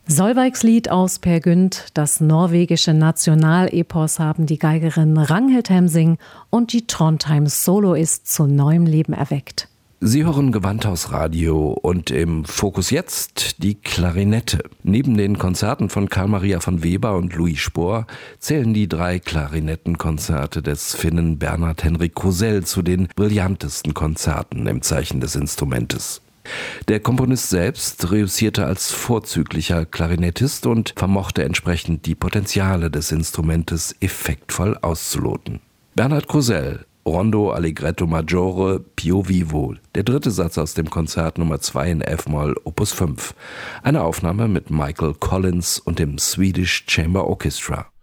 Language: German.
Solveigs Lied aus Peer Gynt, das norwegische Nationalepos, haben die Geigerin Ragnhild Hemsing und die Trondheims Soloist zu neuem Leben erweckt. Sie hören Gewandhausradio und im Fokus jetzt die Klarinette. Neben den Konzerten von Carl Maria von Weber und Louis Spohr zählen die 3 Klarinettenkonzerte des Finnen Bernhard Henrik Krusell zu den brillantesten Konzerten im Zeichen des Instrumentes. Der Komponist selbst reüssierte als vorzüglicher Klarinettist und vermochte entsprechend die Potenziale des Instrumentes effektvoll auszuloten. Bernhard Krusell, Rondo Allegretto Maggiore Pio Vivo, der 3. Satz aus dem Konzert Nummer 2 in F-Moll Opus 5. Eine Aufnahme mit Michael Collins und dem Swedish Chamber Orchestra.